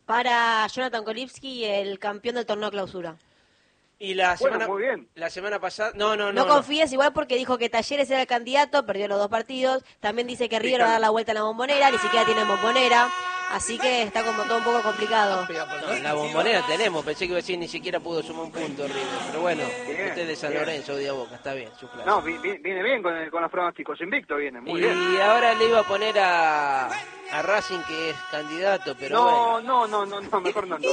para Jonathan Kolibski, el campeón del torneo clausura. Y la semana pasada... No confíes igual porque dijo que Talleres era el candidato, perdió los 2 partidos. También dice que River va a dar la vuelta en la Bombonera, ni siquiera tiene Bombonera. Así que está como todo un poco complicado. No, la Bombonera tenemos, pensé que iba a decir ni siquiera pudo sumar un punto River. Pero bueno, usted de San Lorenzo, odia Boca, está bien, su clase. No, viene bien con los pronósticos, invicto viene, muy bien. Y ahora le iba a poner a Racing, que es candidato, pero bueno. No, mejor no.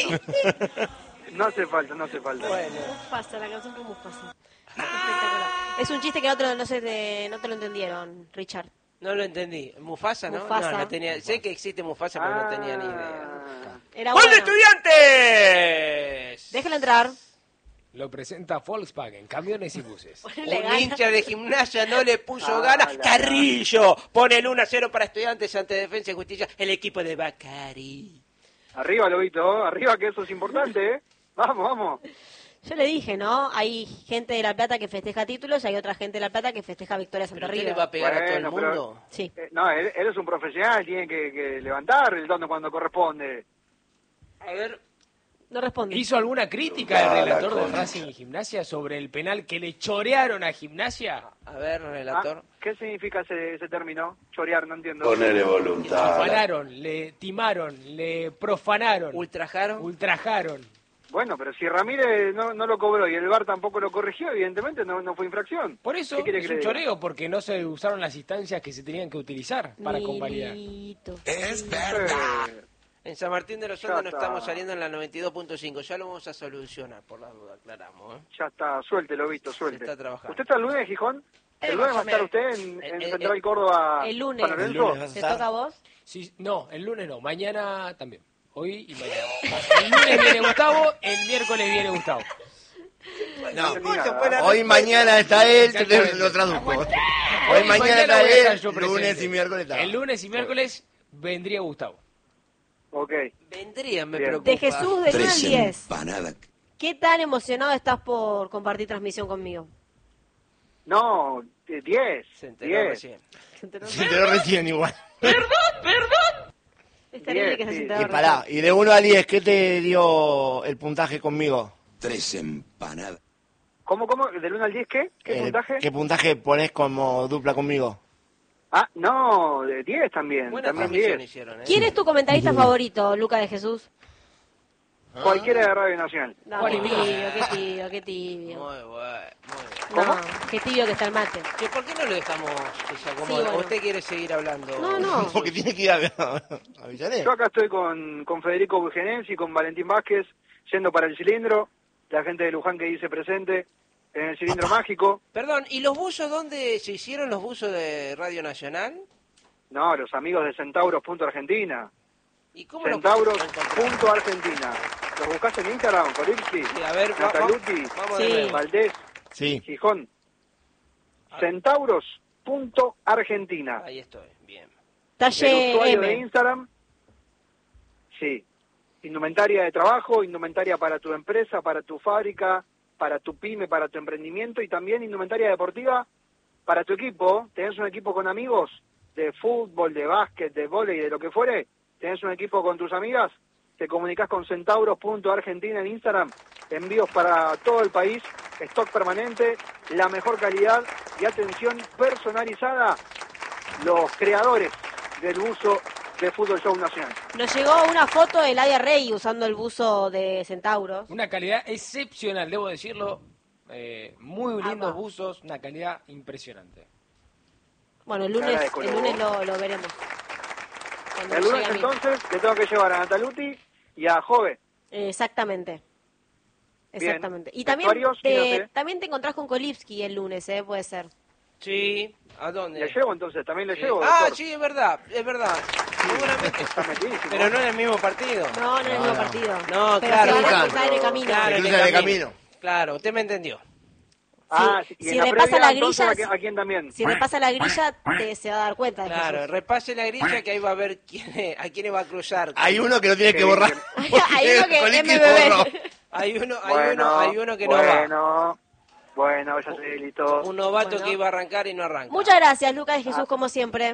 No hace falta. Bueno. Mufasa, la canción con Mufasa. Espectacular. Es un chiste que no te lo entendieron, Richard. No lo entendí. ¿Mufasa, no? No tenía. Sé que existe Mufasa, pero no tenía ni idea. ¡Gol de Estudiantes! Déjalo entrar. Lo presenta Volkswagen, camiones y buses. Un hincha de Gimnasia no le puso ganas. Carrillo pone el 1-0 para Estudiantes ante Defensa y Justicia, el equipo de Bacari. Arriba, Lobito, arriba, que eso es importante, ¿eh? Vamos. Yo le dije, ¿no? Hay gente de La Plata que festeja títulos y hay otra gente de La Plata que festeja victorias ante River. ¿Usted le va a pegar a todo el mundo? Sí. No, él es un profesional, tiene que levantar el tono cuando corresponde. A ver... No responde. ¿Hizo alguna crítica el relator de Racing y Gimnasia sobre el penal que le chorearon a Gimnasia? A ver, relator. ¿Qué significa ese término? Chorear, no entiendo. Ponerle voluntad. Profanaron, le timaron, le profanaron. ¿Ultrajaron? Bueno, pero si Ramírez no lo cobró y el VAR tampoco lo corrigió, evidentemente no fue infracción. Por eso es un choreo, porque no se usaron las instancias que se tenían que utilizar para convalidar. Es verdad. En San Martín de los Andes no estamos saliendo en la 92.5. Ya lo vamos a solucionar, por la duda, aclaramos. Ya está, suéltelo, Vito, suelte. Se está trabajando. ¿Usted está el lunes, Gijón? ¿El lunes va a estar usted en Central Córdoba? El lunes. ¿San Lorenzo? ¿Te toca a vos? Sí, no, el lunes no, mañana también. Hoy y mañana. El lunes viene Gustavo, el miércoles viene Gustavo. No, hoy mañana está él, lo traduzco. Hoy mañana está él, lunes y miércoles está. El lunes y miércoles vendría Gustavo. Ok. Vendría, me preocupa. De Jesús, del 1 al 10. Empanadas. ¿Qué tan emocionado estás por compartir transmisión conmigo? No, 10. Se enteró recién. Se enteró recién igual. ¡Perdón! Es terrible que se enteró Y pará, y de 1 al 10, ¿qué te dio el puntaje conmigo? 3 empanadas. ¿Cómo? ¿Del 1 al 10 qué? ¿Qué puntaje? ¿Qué puntaje pones como dupla conmigo? No, de 10 también. Buena también transmisión 10. hicieron, ¿Quién es tu comentarista favorito, Luca de Jesús? Cualquiera de Radio Nacional. No, qué tibio. Muy bueno. No, qué tibio que está el mate. ¿Por qué no lo dejamos que se acomode? Sí, bueno. ¿O usted quiere seguir hablando? No. Porque tiene que ir a Villaré. Yo acá estoy con Federico Bugenensi, con Valentín Vázquez, yendo para el cilindro, la gente de Luján que dice presente, en el cilindro mágico. Perdón, ¿y los buzos dónde se hicieron los buzos de Radio Nacional? No, los amigos de Centauros.Argentina. ¿Y cómo Centauros.Argentina. ¿Los buscaste en Instagram, Colipsi? Sí, a ver, Nataluti, vamos Sí. de nuevo. Valdés, Sí. Gijón. Centauros.Argentina. Ahí estoy, bien. El Talle usuario de M. Instagram, sí. Indumentaria de trabajo, indumentaria para tu empresa, para tu fábrica, para tu pyme, para tu emprendimiento y también indumentaria deportiva para tu equipo. ¿Tenés un equipo con amigos de fútbol, de básquet, de vóley, de lo que fuere? ¿Tenés un equipo con tus amigas? Te comunicás con Centauros.Argentina en Instagram. Envíos para todo el país, stock permanente, la mejor calidad y atención personalizada. Los creadores del buzo de Fútbol Show Nacional. Nos llegó una foto de Ladia Rey usando el buzo de Centauros. Una calidad excepcional, debo decirlo. Muy lindos buzos, una calidad impresionante. Bueno, el lunes lo veremos. Cuando El llegue lunes a mí. entonces le tengo que llevar a Nataluti y a Jove. Exactamente. Bien. Y también Vestuarios, y no sé. también te encontrás con Kolibski el lunes, puede ser. Sí, ¿a dónde? ¿Le llevo entonces? ¿También le llevo? Ah, doctor? sí, es verdad. Seguramente. Está metidísimo. Pero no en el mismo partido. No es el mismo partido. No, pero claro. se van a Claro. cruzar en el camino. Claro, Se cruzan en el camino. Claro, usted me entendió. Sí, y si en la repasa previa, la entonces, grilla, ¿a quién también? Si repasa la grilla, se va a dar cuenta de Claro, Jesús. repase la grilla que ahí va a ver a quiénes va a cruzar. Hay uno que lo tiene que borrar. Hay uno que Colín MBB. borró. Hay uno que no va. Bueno, ya se delitó. Un novato Bueno. que iba a arrancar y no arranca. Muchas gracias, Lucas de Jesús, como siempre.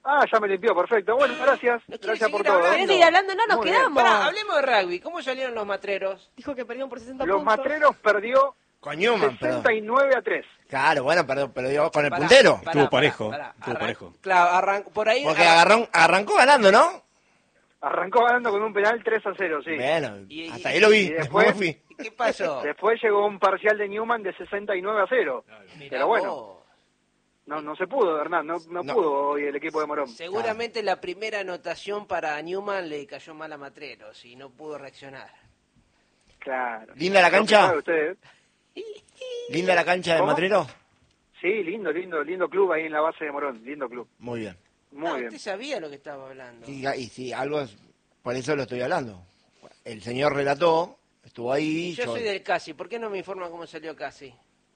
Ah, ya me limpió, perfecto. Bueno, gracias. ¿No quieres Gracias por seguir todo. hablando? ¿Querés seguir hablando? No, nos Muy bien. quedamos. Pará, hablemos de rugby. ¿Cómo salieron los matreros? Dijo que perdieron por 60 Los puntos. Matreros perdió Con Newman, perdón. 69-3. Claro, bueno, pero digo, con el Pará, puntero. pará, Estuvo parejo, pará. estuvo parejo. Claro, arrancó por ahí. Porque arrancó ganando, ¿no? Arrancó ganando con un penal 3-0, sí. Bueno, Y- hasta ahí lo vi. y Después después- me fui. ¿Qué pasó? Después llegó un parcial de Newman de 69-0. Mirá Pero bueno, vos. no se pudo, Hernán. No pudo hoy el equipo de Morón. Seguramente la primera anotación para Newman le cayó mal a Matreros y no pudo reaccionar. Claro. ¿Linda la Lo que cancha? sabe usted. ¿Linda la cancha de ¿Cómo? Matrero? Sí, lindo club ahí en la base de Morón. Lindo club. Muy bien. Muy bien. Usted sabía lo que estaba hablando. Y sí, algo es, por eso lo estoy hablando. El señor relató, estuvo ahí. Yo soy del Casi. ¿Por qué no me informa cómo salió Casi?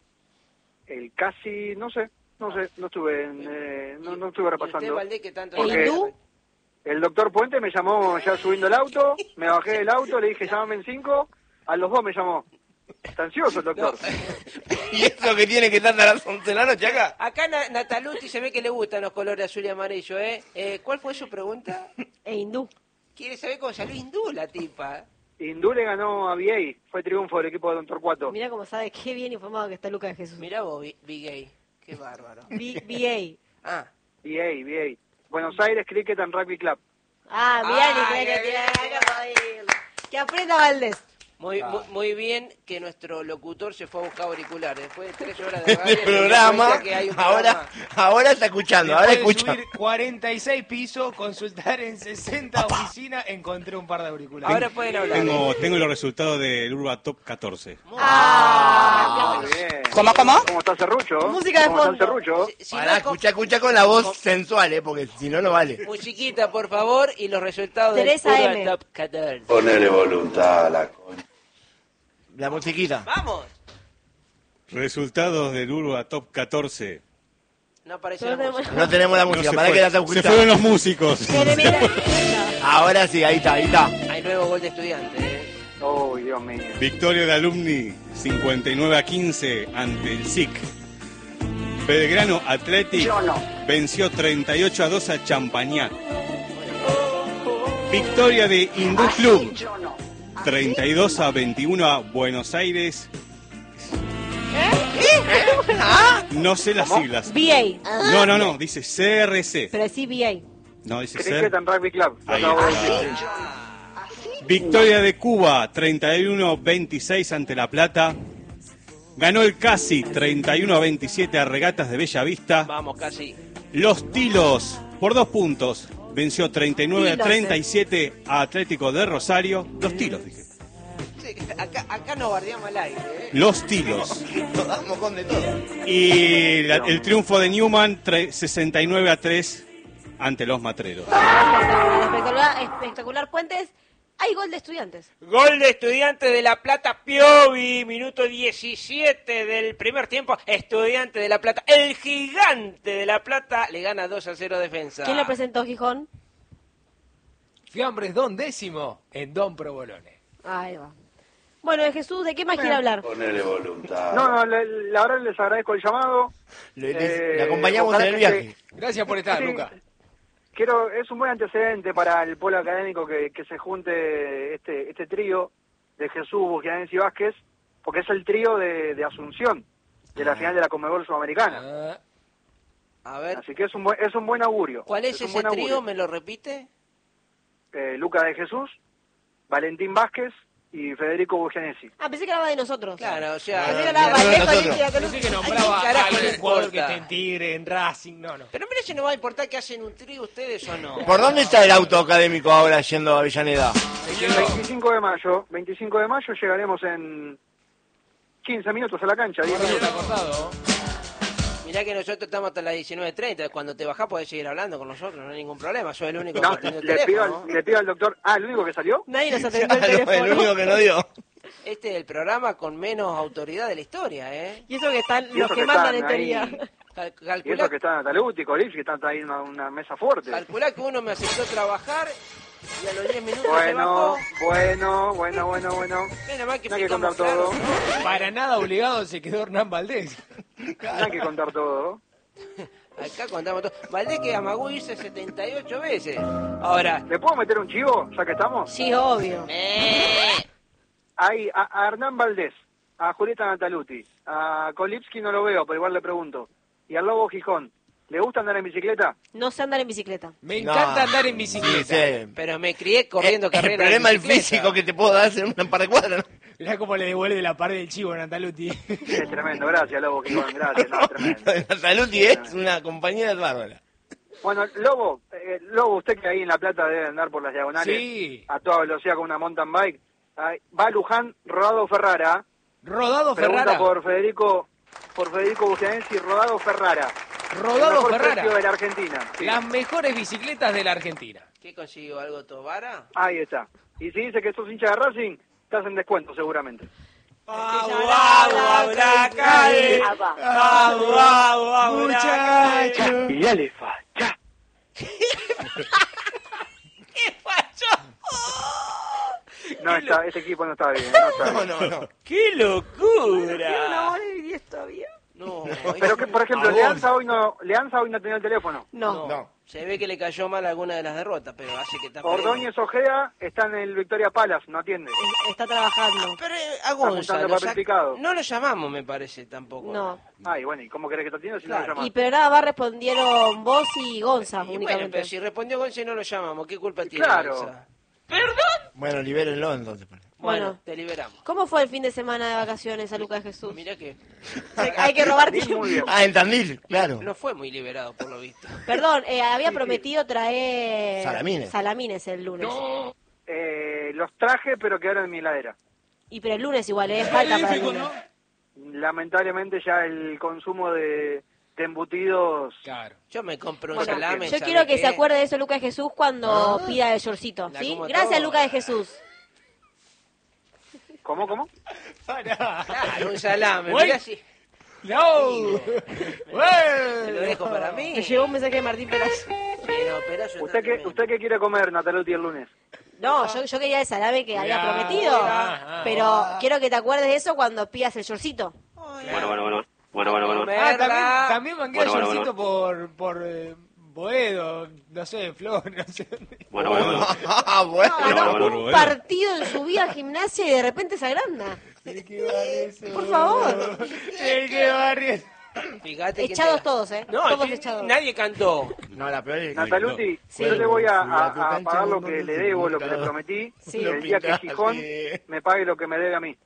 El casi, no estuve no estuve ¿Y repasando. usted, Valdés, que tanto... Porque- ¿Hindú? El doctor Puente me llamó ya subiendo el auto, me bajé del auto, le dije llámame en 5, a los 2 me llamó. Está ansioso el doctor. ¿Y eso que tiene que estar a las 11 de la noche acá? Acá Nataluti se ve que le gustan los colores azul y amarillo, ¿eh? ¿Cuál fue su pregunta? E hindú. Quiere saber cómo salió hindú la tipa. Hindú le ganó a VA, fue triunfo del equipo de Don Torcuato. Mirá cómo sabe, qué bien informado que está Lucas de Jesús. Mirá vos, Big Gay. Qué bárbaro. BA. Ah, VA. Buenos Aires Cricket and Rugby Club. Ah, mirá, Ah, ni qué que bien. tiene que reír. Que aprenda Valdés. muy bien que nuestro locutor se fue a buscar auriculares. Después de 3 horas de radio, El se dio programa, cuenta que hay un ahora está escuchando, ahora Después de escucha. subir 46 pisos, consultar en 60 oficinas, encontré un par de auriculares. Ahora pueden hablar. Tengo los resultados del Urba Top 14. Ah, Muy bien. ¿Cómo? ¿Cómo está Serrucho? Música de ¿Cómo está el fondo. Serrucho? Si Pará, no, con- escucha con la voz sensual, porque si no, no vale. musiquita, por favor, y los resultados Teresa del Urban M. Top 14. Ponele voluntad a la coña. La musiquita. ¡Vamos! Resultados del Urba Top 14. No aparece No la tenemos- música. No tenemos la No, música, se para fue. que la Se oculta. fueron los músicos. Ahora sí, ahí está. Hay nuevo gol de estudiante, ¿eh? Oh, Dios mío. Victoria de Alumni 59-15 ante el SIC. Belgrano Athletic venció 38-2 a Champañat. Victoria de Hindú Club 32-21 a Buenos Aires. No sé las siglas. BA. No, dice CRC. Pero sí BA. No, dice Cricket CRC. and Rugby Club. Ahí Lo acabo de está. decir. Victoria de Cuba 31-26 ante La Plata. Ganó el Casi 31-27 a Regatas de Bellavista. Vamos, Casi. Los Tilos por 2 puntos venció 39-37 a Atlético de Rosario. Los Tilos, dije. Sí, acá nos bardeamos al aire, ¿eh? Los Tilos. Nos damos con de todo. Y el triunfo de Newman 69-3 ante los Matreros. Espectacular Puentes. Hay gol de Estudiantes. Gol de Estudiantes de La Plata, Piovi, minuto 17 del primer tiempo. Estudiante de La Plata, el gigante de La Plata, le gana 2-0 defensa. ¿Quién lo presentó, Gijón? Fiambres Don Décimo en Don Provolone. Ahí va. Bueno, de Jesús, ¿de qué más quiere hablar? Ponele voluntad. No, la verdad les agradezco el llamado. Le acompañamos en ojalá el que viaje. Gracias por estar, Sí. Luca. Es un buen antecedente para el polo académico que se junte este trío de Jesús, Bugianense y Vázquez, porque es el trío de Asunción, de la final de la Conmebol Sudamericana. Ah, A ver, Así que es un buen augurio. ¿cuál es un ese buen augurio. trío? ¿Me lo repite? Lucas de Jesús, Valentín Vázquez y Federico Bugianesi. Ah, pensé que hablaba de nosotros. Claro, o sea... Pensé que no, hablaba no, Vallejo, nosotros. Alicia, que pensé que Ay, nombraba ¿qué a carajo le algún jugador que importa? esté en Tigre, en Racing, no. Pero mira, si no va a importar que hacen un trío ustedes o no. ¿Por dónde está el auto académico ahora yendo a Avellaneda? El 25 de mayo llegaremos en 15 minutos a la cancha. 10 Está minutos. cortado. Mirá que nosotros estamos hasta las 19:30. Cuando te bajás podés seguir hablando con nosotros, no hay ningún problema. Soy el único No, que tiene el le pido, teléfono. le pido al doctor... Ah, ¿el único que salió? Nadie nos atendió el Claro, teléfono. el único que no dio. Este es el programa con menos autoridad de la historia, ¿eh? Y eso que están Y los eso que que mandan están en ahí. teoría. Y Calculá, eso que están Taluti, Colipsi, que están ahí en una mesa fuerte. calculá que uno me aceptó trabajar y a los 10 minutos se bajó. Bueno. Menos mal que No hay que picamos contar todo. claro. Para nada obligado se quedó Hernán Valdés. No hay que contar todo. Acá contamos todo. Valdés que amagó irse 78 veces. Ahora, ¿Le puedo meter un chivo, ya que estamos? Sí, obvio. Hay a Hernán Valdés, a Julieta Nataluti, a Kolipski no lo veo, pero igual le pregunto. Y al Lobo Gijón, ¿le gusta andar en bicicleta? No sé andar en bicicleta. Me encanta andar en bicicleta. Sí. pero me crié corriendo carreras. El problema de es el bicicleta. físico que te puedo dar en una par de cuadras, ¿no? Mirá cómo le devuelve la pared del chivo a Nataluti. Es tremendo, gracias Lobo Gijón, gracias, no, tremendo. Nataluti es una compañera bárbara. Bueno, Lobo, usted que ahí en La Plata debe andar por las diagonales Sí. a toda velocidad con una mountain bike, va a Luján Rodado Ferrara, Rodado pregunta Ferrara. por Federico Bucianensi, Rodado Ferrara. El Rodado mejor Ferrara. precio de la Argentina. Sí. Las mejores bicicletas de la Argentina. ¿Qué consiguió? ¿Algo Tobara? Ahí está. Y si dice que sos hincha de Racing, estás en descuento seguramente. Muchacho. Y dale facha. ¿Qué pasó? No, este equipo no está bien. No. ¡Qué locura! todavía? No, Pero que, por ejemplo, Leanza hoy no tenía el teléfono. No. Se ve que le cayó mal alguna de las derrotas, pero hace que está Ordóñez Ojeda está en el Victoria Palace, no atiende. Está trabajando. Pero a Está Gonza juntando papel picado. no lo llamamos, me parece, tampoco. No. Ay, bueno, ¿y cómo querés que te atienda si no Claro. lo llamas? Y pero nada más respondieron vos y Gonza Y bueno, únicamente. pero si respondió Gonza y no lo llamamos, ¿qué culpa tiene Claro. Gonza? Bueno, libérenlo entonces. Bueno, Bueno. te liberamos. ¿Cómo fue el fin de semana de vacaciones a Lucas Jesús? Mirá que Hay que robar Sí, tiempo. muy bien. Ah, en Tandil, claro. no fue muy liberado, por lo visto. Perdón, había prometido traer Salamines. el lunes. Los traje, pero quedaron en mi heladera. Y pero el lunes igual, falta para el lunes. Lamentablemente ya el consumo de embutidos... Claro. Yo me compro un Bueno, salame. yo ¿sabe quiero que qué? se acuerde de eso Lucas de Jesús cuando pida el shortcito, La ¿sí? como Gracias toda. Lucas de Jesús. ¿Cómo? Claro, un salame. Güey. Mirá si ¡No! te lo dejo para mí. Me llegó un mensaje de Martín Perazo. Sí, no, Perazo está tremendo. ¿Usted qué quiere comer, Nataluti, el lunes? No, yo quería el salame que había Mirá, prometido. mirá. Pero quiero que te acuerdes de eso cuando pidas el shortcito. Comerla. También mangué el shortcito por Boedo, no sé, Flor, no sé. Ah, bueno. Ganó un partido en su vida al gimnasia y de repente se agranda. Por favor. ¿Qué barrio? Fíjate que Echados todos, No, todos sí, echados. nadie cantó. No, la peor es que... Nataluti, Sí. yo le voy Fui a a tu cancha pagar lo donde que se le debo, lo que le pintaba. prometí, Sí. el día que Gijón me pague lo que me debe a mí.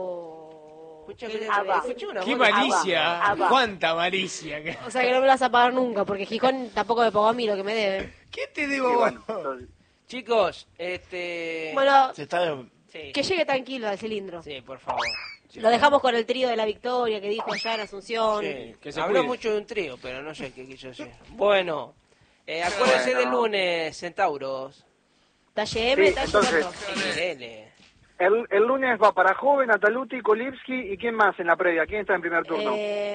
Escuchame, escuché una ¡Qué voz. malicia! ¡Cuánta malicia! O sea que no me lo vas a pagar nunca, porque Gijón tampoco me pagó a mí lo que me debe. ¿Qué te Y debo? bueno, entonces, Chicos, Bueno, Se está... sí, que llegue tranquilo al cilindro. sí, por favor. Lo dejamos con el trío de la victoria que dijo allá en Asunción. Sí, que se habló cuide. mucho de un trío, pero no sé qué quiso decir. Bueno, acuérdense del lunes, Centauros. Talle Sí, M, talle entonces- Metro. L. el lunes va para Joven, Nataluti, Kolipski y ¿quién más en la previa? ¿Quién está en primer turno?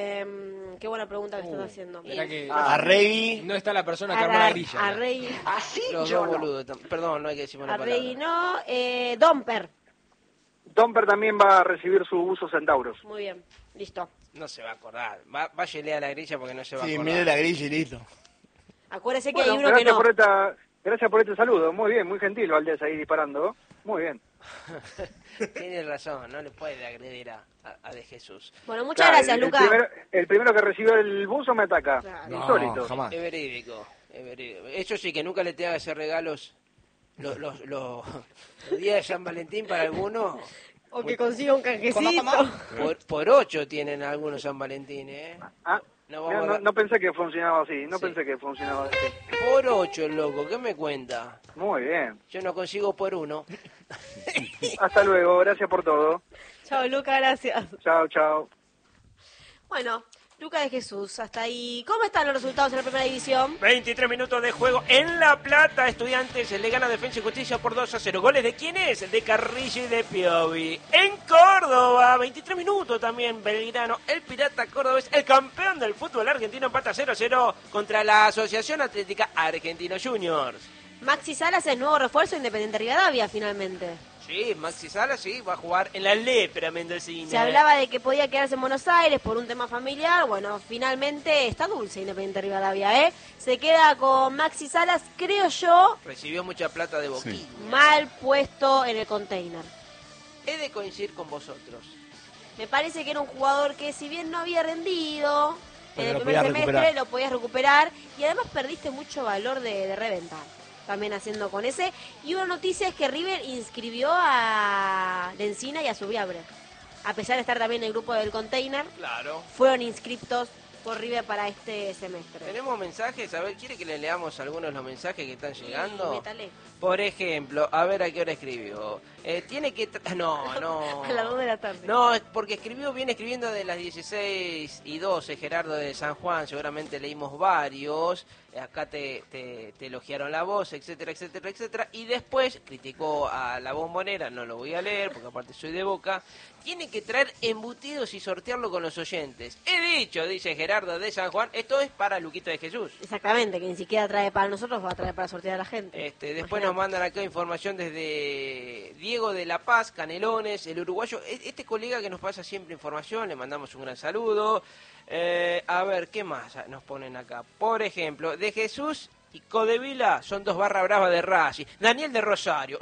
Qué buena pregunta que estás haciendo. Mirá que Arregui. no está la persona que arma la grilla. A Rey, Los dos boludos. Perdón, no hay que decir una a Rey palabra. no, Domper. Domper también va a recibir su uso Centauros. Muy bien, listo. No se va a acordar. Váyale a la grilla porque no se va a Sí, acordar. mire la grilla y listo. Acuérdese que Bueno, hay uno que no. gracias por este saludo. Muy bien, muy gentil Valdés ahí disparando. Muy bien. Tiene razón, no le puede agredir a De Jesús. Bueno, muchas Claro, gracias, Luca. El primero que recibió el buzo me ataca. Claro. Insólito. jamás. Es verídico, es verídico. Eso sí, que nunca le te haga ese regalos los días de San Valentín para algunos. O que consiga un canjecito. Por 8 tienen algunos San Valentín, ¿eh? Ah, No vamos a- no pensé que funcionaba así. No Sí. pensé que funcionaba así. Por 8 el loco, ¿qué me cuenta? Muy bien. Yo no consigo por 1. Hasta luego. Gracias por todo. Chao, Luca, gracias. Chao, chao. Bueno, Luca de Jesús, hasta ahí. ¿Cómo están los resultados en la primera división? 23 minutos de juego en La Plata. Estudiantes le gana Defensa y Justicia por 2-0. ¿Goles de quién es? De Carrillo y de Piovi. En Córdoba, 23 minutos también. Belgrano, el Pirata Cordobés, el campeón del fútbol argentino, empata 0-0 contra la Asociación Atlética Argentino Juniors. Maxi Salas es nuevo refuerzo de Independiente Rivadavia, finalmente. Sí, Maxi Salas sí, va a jugar en la lepra mendocina. Se hablaba de que podía quedarse en Buenos Aires por un tema familiar. Bueno, finalmente está dulce Independiente Rivadavia, ¿eh? Se queda con Maxi Salas, creo yo, Recibió mucha plata de Boquilla. mal puesto en el container. He de coincidir con vosotros. Me parece que era un jugador que, si bien no había rendido en Pero el lo primer podías semestre, recuperar. lo podías recuperar. Y además perdiste mucho valor de reventar. También haciendo con ese. Y una noticia es que River inscribió a Lencina y a Subiabre. A pesar de estar también en el grupo del container, Claro. fueron inscriptos por River para este semestre. Tenemos mensajes, a ver, ¿quiere que le leamos algunos de los mensajes que están llegando? Métale. Por ejemplo, a ver a qué hora escribió. Tiene que... No. A las 2 de la tarde. No, porque viene escribiendo de las 16:12, Gerardo de San Juan, seguramente leímos varios, acá te elogiaron la voz, etcétera, etcétera, etcétera, y después criticó a la Bombonera, no lo voy a leer porque aparte soy de Boca, tiene que traer embutidos y sortearlo con los oyentes. He dicho, dice Gerardo de San Juan, esto es para Luquito de Jesús. Exactamente, que ni siquiera trae para nosotros, va a traer para sortear a la gente. Después nos mandan acá información desde Diego de La Paz, Canelones, el uruguayo. Este colega que nos pasa siempre información, le mandamos un gran saludo. A ver, ¿qué más nos ponen acá? Por ejemplo, de Jesús y Codevila son 2 barras bravas de Racing. Daniel de Rosario.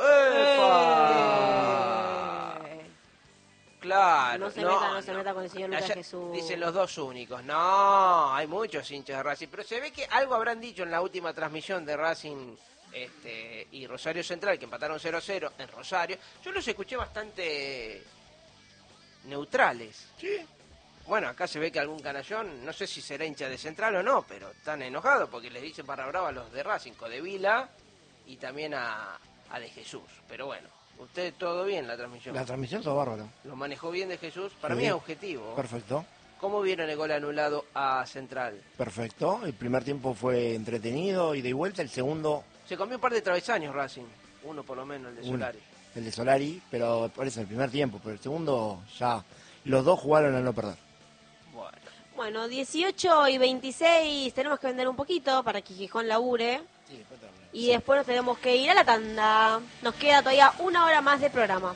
¡Epa! Claro. No se meta con el señor Lucas Allá Jesús. Dicen los 2 únicos. No, hay muchos hinchas de Racing. Pero se ve que algo habrán dicho en la última transmisión de Racing y Rosario Central, que empataron 0-0 en Rosario. Yo los escuché bastante neutrales. Sí. Bueno, acá se ve que algún canallón, no sé si será hincha de Central o no, pero están enojados porque les dicen barra brava a los de Racing, Codevila y también a de Jesús. Pero bueno, usted todo bien la transmisión. La transmisión todo bárbaro. ¿Lo manejó bien de Jesús? Para Sí. mí es objetivo. Perfecto. ¿Cómo vieron el gol anulado a Central? Perfecto. El primer tiempo fue entretenido y de vuelta. El segundo, Se comió un par de travesaños Racing. Uno por lo menos, el de uno, Solari. el de Solari, pero por eso el primer tiempo. Pero el segundo ya los dos jugaron a no perder. Bueno. Bueno, 18:26, tenemos que vender un poquito para que Gijón labure. Y después nos tenemos que ir a la tanda. Nos queda todavía 1 hora más de programa.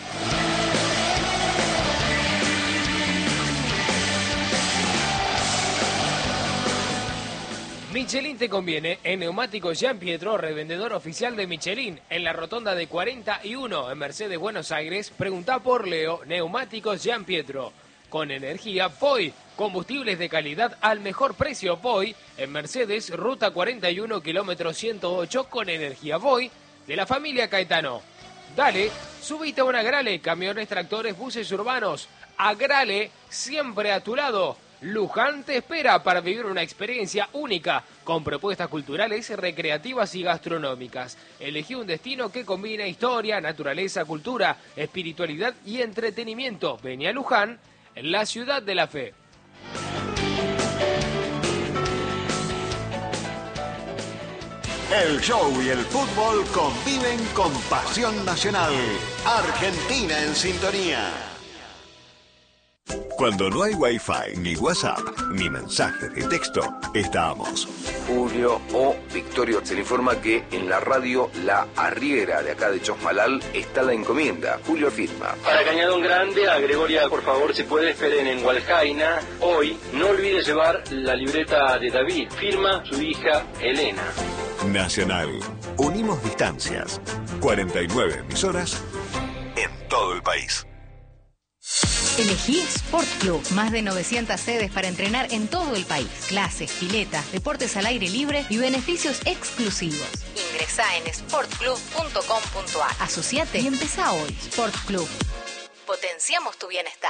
Michelin te conviene. En Neumáticos Jean Pietro, revendedor oficial de Michelin. En la rotonda de 41 en Mercedes, Buenos Aires. Preguntá por Leo. Neumáticos Jean Pietro. Con energía POI. Combustibles de calidad al mejor precio POI. En Mercedes, ruta 41, kilómetro 108. Con energía POI. De la familia Caetano. Dale, subite a un Agrale. Camiones, tractores, buses urbanos. Agrale, siempre a tu lado. Luján te espera para vivir una experiencia única, con propuestas culturales, recreativas y gastronómicas. Elegí un destino que combina historia, naturaleza, cultura, espiritualidad y entretenimiento. Vení a Luján, la ciudad de la fe. El show y el fútbol conviven con pasión nacional. Argentina en sintonía. Cuando no hay Wi-Fi, ni WhatsApp, ni mensajes de texto, estamos. Julio o Victorio se le informa que en la radio La Arriera de acá de Chosmalal está la encomienda. Julio firma. Para Cañadón Grande, a Gregoria, por favor, si puede, esperen en Hualcaina. Hoy, no olvide llevar la libreta de David. Firma su hija Elena. Nacional. Unimos distancias. 49 emisoras en todo el país. Elegí Sport Club. Más de 900 sedes para entrenar en todo el país. Clases, piletas, deportes al aire libre y beneficios exclusivos. Ingresá en sportclub.com.ar. Asociate y empezá hoy. Sport Club. Potenciamos tu bienestar.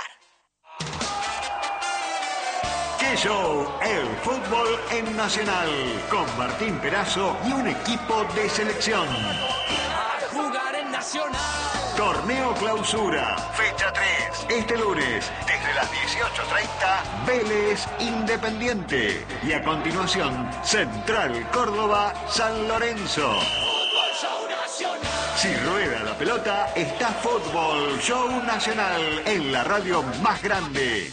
¡Qué show! El fútbol en Nacional. Con Martín Perazo y un equipo de selección. A jugar en Nacional. Torneo Clausura, fecha 3, este lunes, desde las 18:30, Vélez Independiente. Y a continuación, Central Córdoba, San Lorenzo. Si rueda la pelota, está Fútbol Show Nacional en la radio más grande.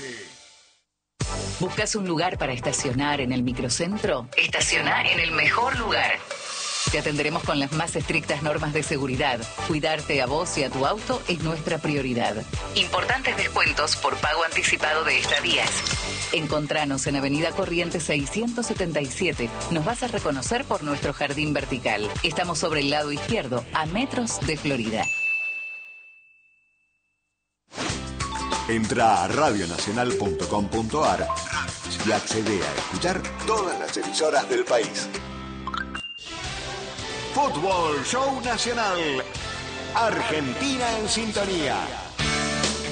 ¿Buscas un lugar para estacionar en el microcentro? Estaciona en el mejor lugar. Te atenderemos con las más estrictas normas de seguridad. Cuidarte a vos y a tu auto es nuestra prioridad. Importantes descuentos por pago anticipado de estadías. Encontranos en Avenida Corrientes 677. Nos vas a reconocer por nuestro jardín vertical. Estamos sobre el lado izquierdo, a metros de Florida. Entra a radionacional.com.ar y accede a escuchar todas las emisoras del país. Fútbol Show Nacional. Argentina en sintonía.